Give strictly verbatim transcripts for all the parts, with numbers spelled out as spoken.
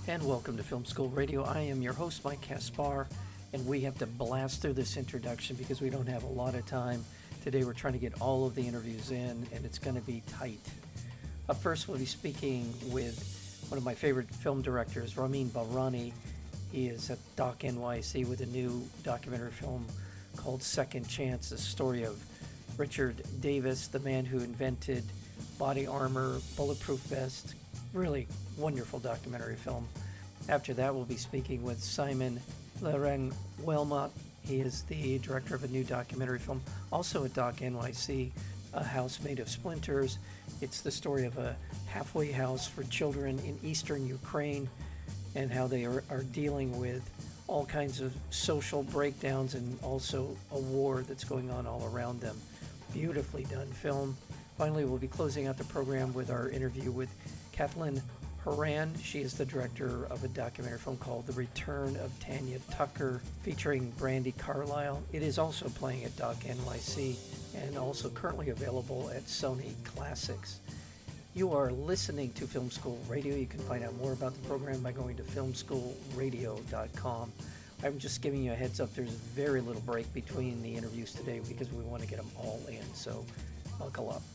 And welcome to Film School Radio. I am your host, Mike Caspar, and we have to blast through this introduction because we don't have a lot of time. Today we're trying to get all of the interviews in, and it's going to be tight. Up first, we'll be speaking with one of my favorite film directors, Ramin Bahrani. He is at Doc N Y C with a new documentary film called Second Chance, the story of Richard Davis, the man who invented body armor, bulletproof vest. Really wonderful documentary film. After that, we'll be speaking with Simon Lereng-Wilmot. He is the director of a new documentary film, also at Doc N Y C, A House Made of Splinters. It's the story of a halfway house for children in eastern Ukraine and how they are, are dealing with all kinds of social breakdowns and also a war that's going on all around them. Beautifully done film. Finally, we'll be closing out the program with our interview with Kathleen Horan. She is the director of a documentary film called The Return of Tanya Tucker, featuring Brandi Carlile. It is also playing at Doc N Y C and also currently available at Sony Classics. You are listening to Film School Radio. You can find out more about the program by going to film school radio dot com. I'm just giving you a heads up. There's very little break between the interviews today because we want to get them all in, so buckle up.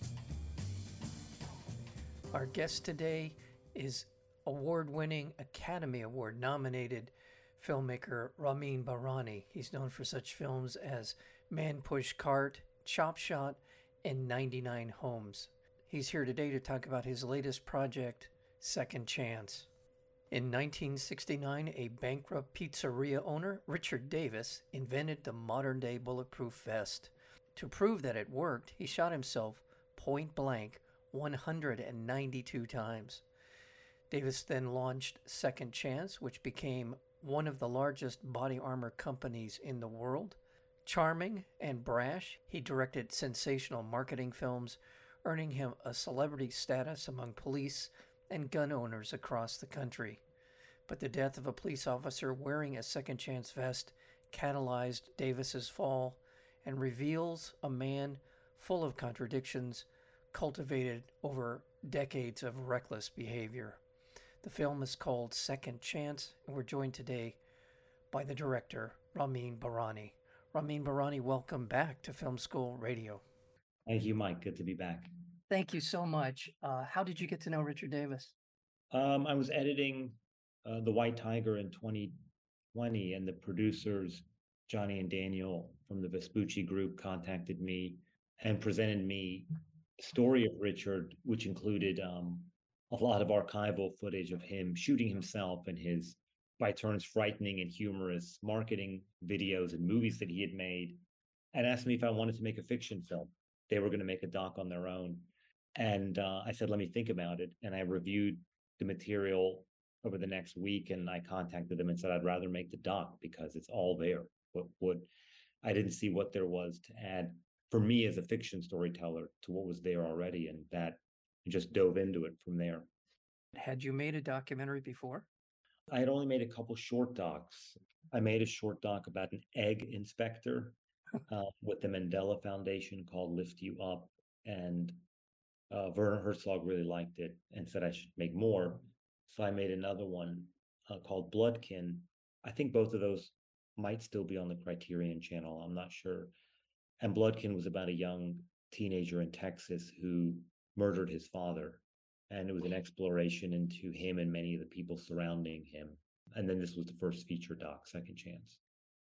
Our guest today is award-winning, Academy Award-nominated filmmaker Ramin Bahrani. He's known for such films as Man Push Cart, Chop Shot, and ninety-nine Homes. He's here today to talk about his latest project, Second Chance. In nineteen sixty-nine, a bankrupt pizzeria owner, Richard Davis, invented the modern-day bulletproof vest. To prove that it worked, he shot himself point blank one hundred ninety-two times. Davis then launched Second Chance, which became one of the largest body armor companies in the world. Charming and brash, he directed sensational marketing films, earning him a celebrity status among police and gun owners across the country. But the death of a police officer wearing a Second Chance vest catalyzed Davis's fall and reveals a man full of contradictions, cultivated over decades of reckless behavior. The film is called Second Chance, and we're joined today by the director, Ramin Bahrani. Ramin Bahrani, welcome back to Film School Radio. Thank you, Mike. Good to be back. Thank you so much. Uh, how did you get to know Richard Davis? Um, I was editing uh, The White Tiger in twenty twenty, and the producers, Johnny and Daniel from the Vespucci Group, contacted me and presented me the story of Richard, which included um, a lot of archival footage of him shooting himself and his, by turns, frightening and humorous marketing videos and movies that he had made, and asked me if I wanted to make a fiction film. They were going to make a doc on their own. And uh, I said, let me think about it. And I reviewed the material over the next week, and I contacted them and said, I'd rather make the doc because it's all there. What, what I didn't see what there was to add for me as a fiction storyteller to what was there already, and that I just dove into it from there. Had you made a documentary before? I had only made a couple short docs. I made a short doc about an egg inspector uh, with the Mandela Foundation called Lift You Up, and uh, Werner Herzog really liked it and said I should make more. So I made another one uh, called Bloodkin. I think both of those might still be on the Criterion channel. I'm not sure. And Bloodkin was about a young teenager in Texas who murdered his father. And it was an exploration into him and many of the people surrounding him. And then this was the first feature doc, Second Chance.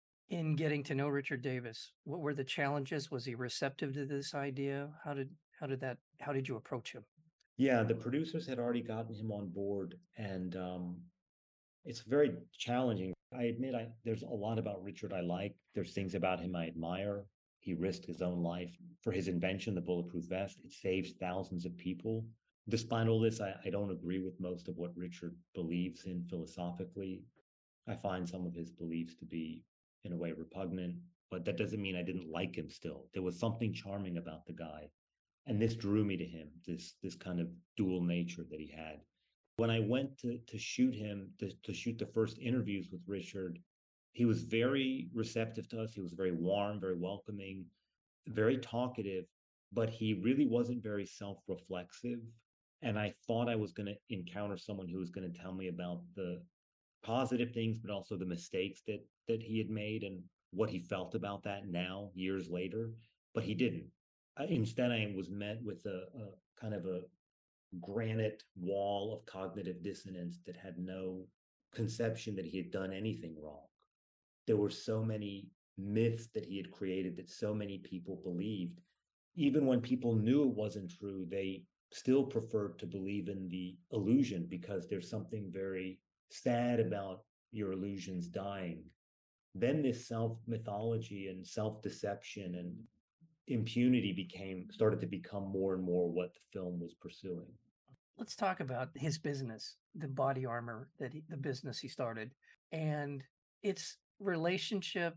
In getting to know Richard Davis, what were the challenges? Was he receptive to this idea? How did how did that how did you approach him? Yeah, the producers had already gotten him on board, and um, it's very challenging. I admit I there's a lot about Richard I like. There's things about him I admire. He risked his own life for his invention, the bulletproof vest. It saves thousands of people. Despite all this, I, I don't agree with most of what Richard believes in philosophically. I find some of his beliefs to be, in a way, repugnant, but that doesn't mean I didn't like him still. There was something charming about the guy. And this drew me to him, this this kind of dual nature that he had. When I went to to shoot him, to, to shoot the first interviews with Richard, he was very receptive to us. He was very warm, very welcoming, very talkative, but he really wasn't very self-reflexive. And I thought I was going to encounter someone who was going to tell me about the positive things, but also the mistakes that that he had made and what he felt about that now, years later. But he didn't. I, instead, I was met with a, a kind of a granite wall of cognitive dissonance that had no conception that he had done anything wrong. There were so many myths that he had created that so many people believed. Even when people knew it wasn't true, they still preferred to believe in the illusion because there's something very sad about your illusions dying. Then this self mythology and self deception and impunity became started to become more and more what the film was pursuing. Let's talk about his business, the body armor that he, the business he started, and its relationship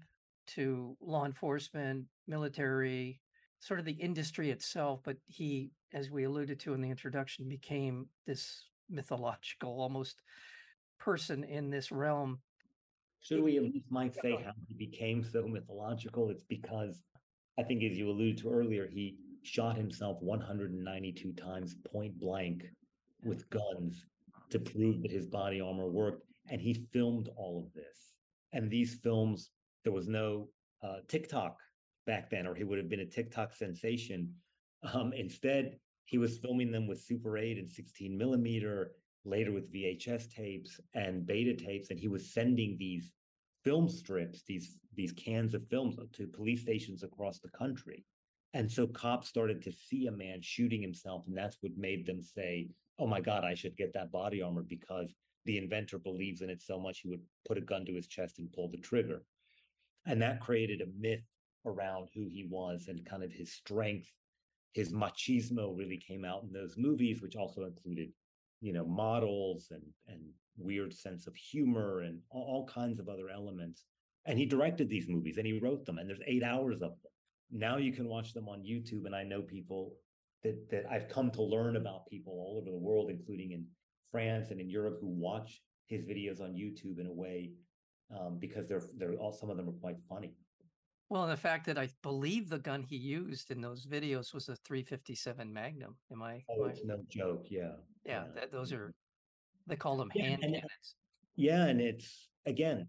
to law enforcement, military, sort of the industry itself. But he, as we alluded to in the introduction, became this mythological almost person in this realm. Should we at least might say how he became so mythological? It's because I think, as you alluded to earlier, he shot himself one hundred ninety-two times point blank with guns to prove that his body armor worked. And he filmed all of this. And these films, there was no uh, TikTok back then, or he would have been a TikTok sensation. Um, instead, he was filming them with Super eight and sixteen millimeter, later with V H S tapes and beta tapes. And he was sending these film strips, these, these cans of films to police stations across the country. And so cops started to see a man shooting himself, and that's what made them say, oh my God, I should get that body armor because the inventor believes in it so much he would put a gun to his chest and pull the trigger. And that created a myth around who he was and kind of his strength. His machismo really came out in those movies, which also included, you know, models and and weird sense of humor and all, all kinds of other elements. And he directed these movies and he wrote them, and there's eight hours of them. Now you can watch them on YouTube, and I know people that that I've come to learn about people all over the world, including in France and in Europe, who watch his videos on YouTube in a way um, because they're they're all some of them are quite funny. Well, and the fact that I believe the gun he used in those videos was a three fifty-seven Magnum. Am I? Oh, Am I it's no joke. Yeah, yeah, yeah, that, those are they call them yeah, hand and cannons. yeah, and it's again,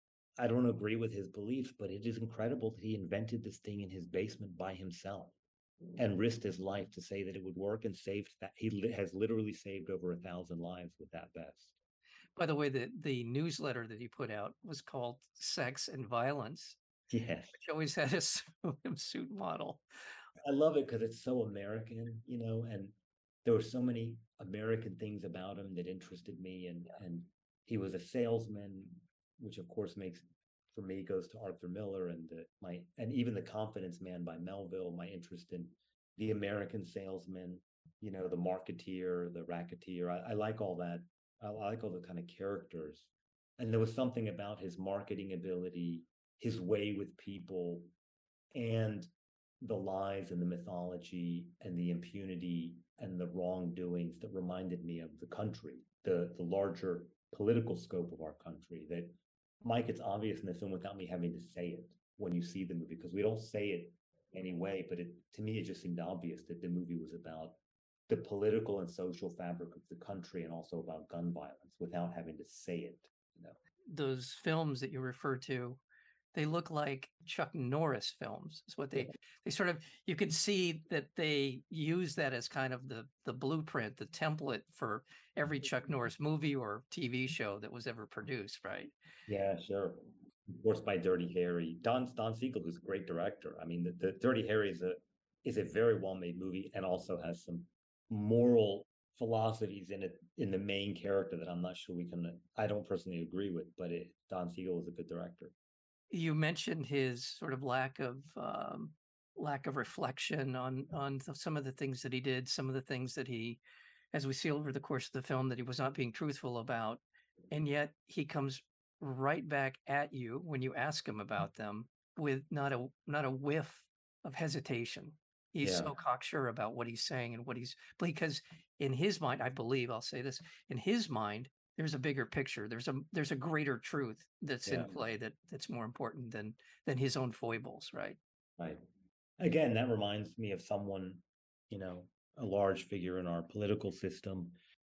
I don't agree with his beliefs, but it is incredible that he invented this thing in his basement by himself and risked his life to say that it would work and saved that. He li- has literally saved over a thousand lives with that vest. By the way, the the newsletter that he put out was called Sex and Violence, Yes. which always had a swimsuit model. I love it because it's so American, you know, and there were so many American things about him that interested me. And and he was a salesman, which of course makes for me goes to Arthur Miller and the, my and even The Confidence Man by Melville, my interest in the American salesman, you know, the marketeer, the racketeer. I, I like all that. I like all the kind of characters. And there was something about his marketing ability, his way with people, and the lies and the mythology and the impunity and the wrongdoings that reminded me of the country, the the larger political scope of our country. That, Mike, it's obvious in the film without me having to say it when you see the movie, because we don't say it anyway, but it to me it just seemed obvious that the movie was about the political and social fabric of the country and also about gun violence without having to say it, you know. Those films that you refer to, they look like Chuck Norris films. Is what they they sort of you can see that they use that as kind of the the blueprint, the template for every Chuck Norris movie or T V show that was ever produced, right? Yeah, sure. Of course, by Dirty Harry, Don Don Siegel, who's a great director. I mean, the, the Dirty Harry is a is a very well made movie and also has some moral philosophies in it in the main character that I'm not sure we can. I don't personally agree with, but it, Don Siegel is a good director. You mentioned his sort of lack of um, lack of reflection on on th- some of the things that he did, some of the things that he, as we see over the course of the film, that he was not being truthful about, and yet he comes right back at you when you ask him about them with not a not a whiff of hesitation. He's Yeah, so cocksure about what he's saying and what he's because in his mind, I believe I'll say this, in his mind, there's a bigger picture. There's a there's a greater truth that's yeah, in play that that's more important than than his own foibles, right? right. Again, that reminds me of someone, you know, a large figure in our political system.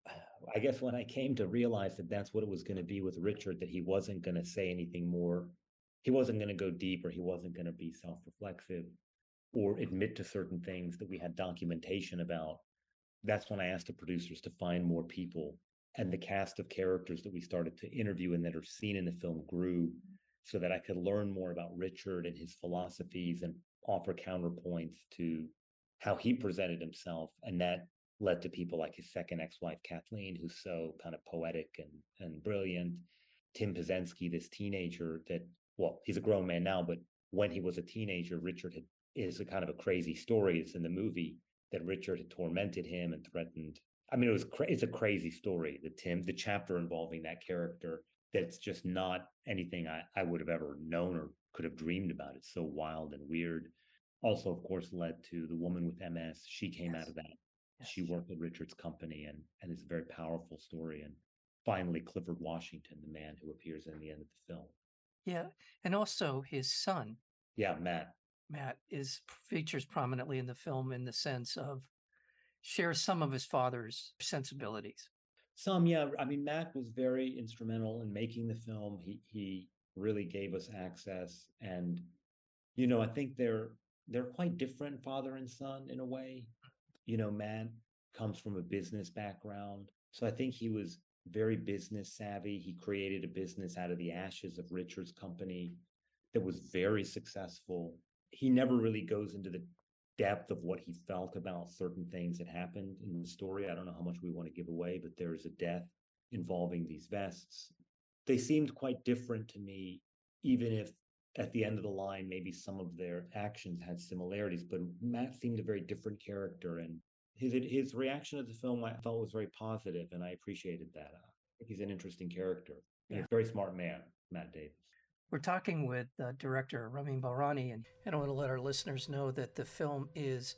I guess when I came to realize that that's what it was going to be with Richard, that he wasn't going to say anything more, he wasn't going to go deep, or he wasn't going to be self reflexive or admit to certain things that we had documentation about. That's when I asked the producers to find more people. And the cast of characters that we started to interview and that are seen in the film grew so that I could learn more about Richard and his philosophies and offer counterpoints to how he presented himself. And that led to people like his second ex-wife, Kathleen, who's so kind of poetic and, and brilliant. Tim Pazensky, this teenager that, well, he's a grown man now, but when he was a teenager, Richard had, is a kind of a crazy story. It's in the movie that Richard had tormented him and threatened. I mean, it was cra- it's a crazy story. The Tim, the chapter involving that character, that's just not anything I, I would have ever known or could have dreamed about. It's so wild and weird. Also, of course, led to the woman with M S. She came Yes. out of that. Yes. She worked at Richard's company, and and it's a very powerful story. And finally, Clifford Washington, the man who appears in the end of the film. Yeah, and also his son, Yeah, Matt. Matt, is features prominently in the film in the sense of shares some of his father's sensibilities. Some, yeah. I mean, Matt was very instrumental in making the film. He he really gave us access, and you know, I think they're they're quite different, father and son, in a way. You know, Matt comes from a business background, so I think he was very business savvy. He created a business out of the ashes of Richard's company that was very successful. He never really goes into the depth of what he felt about certain things that happened in the story. I don't know how much we want to give away, but there's a death involving these vests. They seemed quite different to me, even if at the end of the line, maybe some of their actions had similarities, but Matt seemed a very different character. And his his reaction to the film I felt was very positive, and I appreciated that. Uh, I think he's an interesting character and Yeah. a very smart man, Matt Davis. We're talking with uh, director Ramin Bahrani, and, and I want to let our listeners know that the film is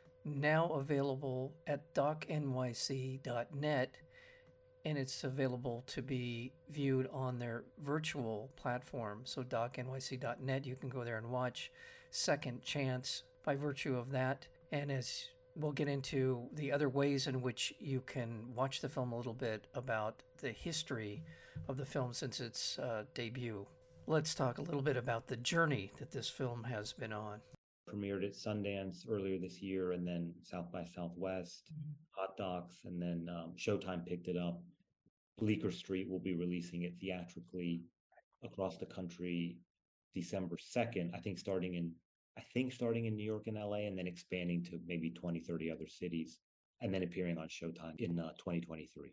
now available at doc N Y C dot net, and it's available to be viewed on their virtual platform. So doc N Y C dot net, you can go there and watch Second Chance by virtue of that. And as we'll get into the other ways in which you can watch the film a little bit about the history of the film since its uh, debut. Let's talk a little bit about the journey that this film has been on. Premiered at Sundance earlier this year, and then South by Southwest, mm-hmm. Hot Docs, and then um, Showtime picked it up. Bleecker Street will be releasing it theatrically across the country December second, I think starting in I think starting in New York and L A, and then expanding to maybe twenty, thirty other cities, and then appearing on Showtime in uh, twenty twenty-three.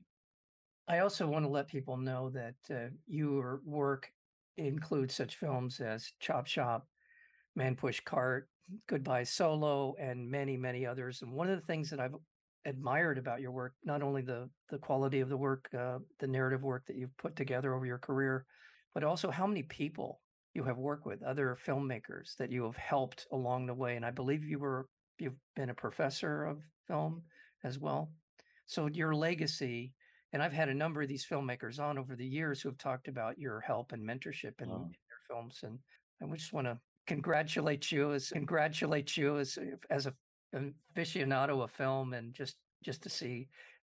I also want to let people know that uh, your work includes such films as Chop Shop, Man Push Cart, Goodbye Solo, and many, many others. And one of the things that I've admired about your work, not only the the quality of the work, uh, the narrative work that you've put together over your career, but also how many people you have worked with, other filmmakers that you have helped along the way. And I believe you were you've been a professor of film as well. So your legacy, and I've had a number of these filmmakers on over the years who have talked about your help and mentorship in, oh. in their films, and I just want to congratulate you as congratulate you as as a aficionado of film, and just just to see